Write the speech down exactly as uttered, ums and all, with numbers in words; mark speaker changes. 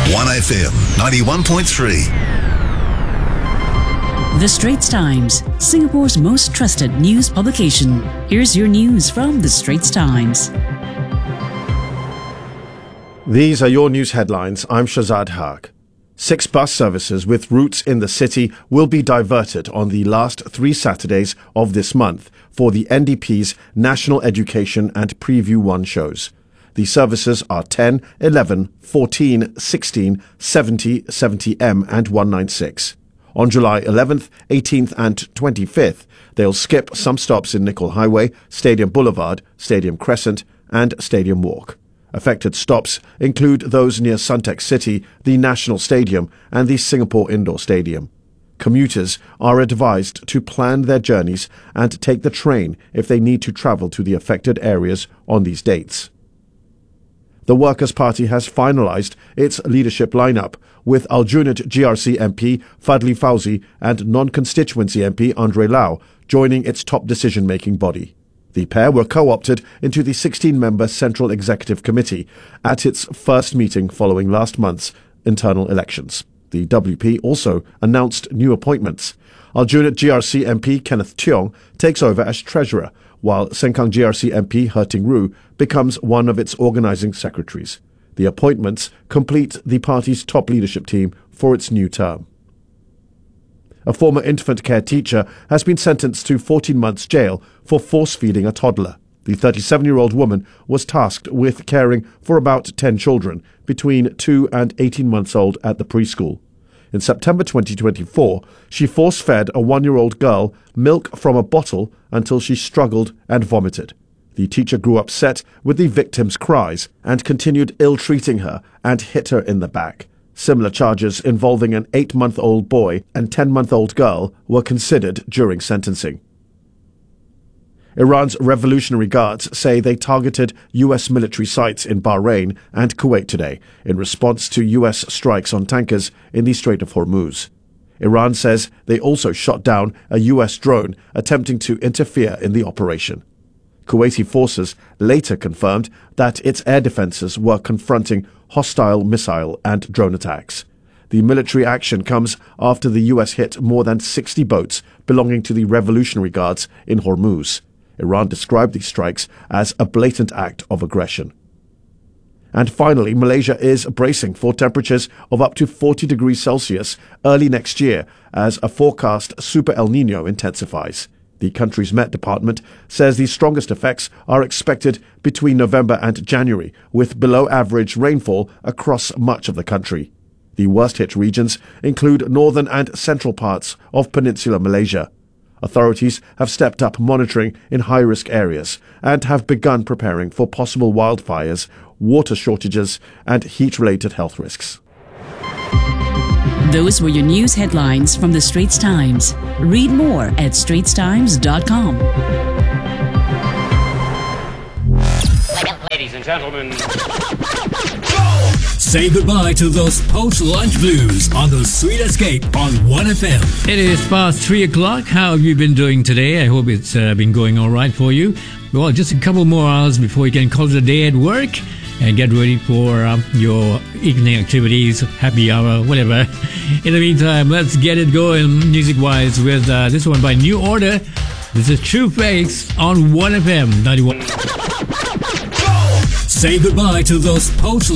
Speaker 1: one F M ninety-one point three.
Speaker 2: The Straits Times, Singapore's most trusted news publication. Here's your news from The Straits Times.
Speaker 3: These are your news headlines. I'm Shazad Haq. Six bus services with routes in the city will be diverted on the last three Saturdays of this month for the N D P's National Education and Preview one shows. The services are ten, eleven, fourteen, sixteen, seventy, seventy M and one ninety-six. On July eleventh, eighteenth and twenty-fifth, they'll skip some stops in Nicol Highway, Stadium Boulevard, Stadium Crescent and Stadium Walk. Affected stops include those near Suntec City, the National Stadium and the Singapore Indoor Stadium. Commuters are advised to plan their journeys and take the train if they need to travel to the affected areas on these dates. The Workers' Party has finalised its leadership lineup, with Aljunied G R C M P Fadli Fauzi and non-constituency M P Andre Lau joining its top decision-making body. The pair were co-opted into the sixteen-member Central Executive Committee at its first meeting following last month's internal elections. The W P also announced new appointments. Aljunied G R C M P Kenneth Tiong takes over as Treasurer, while Sengkang G R C M P He Ting Ru becomes one of its organising secretaries. The appointments complete the party's top leadership team for its new term. A former infant care teacher has been sentenced to fourteen months jail for force-feeding a toddler. The thirty-seven-year-old woman was tasked with caring for about ten children between two and eighteen months old at the preschool. In September twenty twenty-four, she force-fed a one-year-old girl milk from a bottle until she struggled and vomited. The teacher grew upset with the victim's cries and continued ill-treating her and hit her in the back. Similar charges involving an eight-month-old boy and ten-month-old girl were considered during sentencing. Iran's Revolutionary Guards say they targeted U S military sites in Bahrain and Kuwait today in response to U S strikes on tankers in the Strait of Hormuz. Iran says they also shot down a U S drone attempting to interfere in the operation. Kuwaiti forces later confirmed that its air defenses were confronting hostile missile and drone attacks. The military action comes after the U S hit more than sixty boats belonging to the Revolutionary Guards in Hormuz. Iran described these strikes as a blatant act of aggression. And finally, Malaysia is bracing for temperatures of up to forty degrees Celsius early next year as a forecast Super El Niño intensifies. The country's Met Department says the strongest effects are expected between November and January, with below-average rainfall across much of the country. The worst-hit regions include northern and central parts of peninsular Malaysia. Authorities have stepped up monitoring in high-risk areas and have begun preparing for possible wildfires, water shortages, and heat-related health risks.
Speaker 2: Those were your news headlines from The Straits Times. Read more at straits times dot com.
Speaker 4: Ladies and gentlemen,
Speaker 5: say goodbye to those post-lunch blues on the Sweet Escape on one F M.
Speaker 6: It is past three o'clock. How have you been doing today? I hope it's uh, been going all right for you. Well, just a couple more hours before you can call it a day at work and get ready for uh, your evening activities, happy hour, whatever. In the meantime, let's get it going music-wise with uh, this one by New Order. This is True Face on one F M ninety-one.
Speaker 5: Say goodbye to those post